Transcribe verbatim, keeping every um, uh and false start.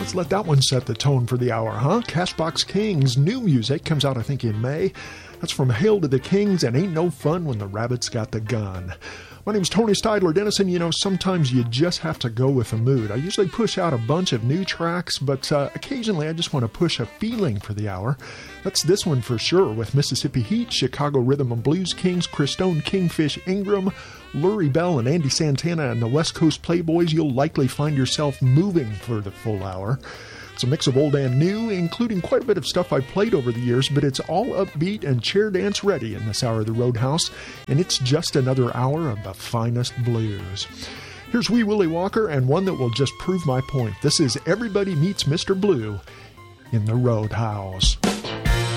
let's let that one set the tone for the hour, huh? Cashbox Kings, new music, comes out I think in May. That's from Hail to the Kings and Ain't No Fun When the Rabbit's Got the Gun. My name's Tony Stidler Dennison. You know, sometimes you just have to go with the mood. I usually push out a bunch of new tracks, but uh, occasionally I just want to push a feeling for the hour. That's this one for sure, with Mississippi Heat, Chicago Rhythm and Blues Kings, Chris Stone, Kingfish Ingram, Lurie Bell, and Andy Santana and the West Coast Playboys. You'll likely find yourself moving for the full hour. It's a mix of old and new, including quite a bit of stuff I've played over the years, but it's all upbeat and chair dance ready in this hour of the Roadhouse, and it's just another hour of the finest blues. Here's Wee Willie Walker, and one that will just prove my point. This is Everybody Meets Mister Blue in the Roadhouse.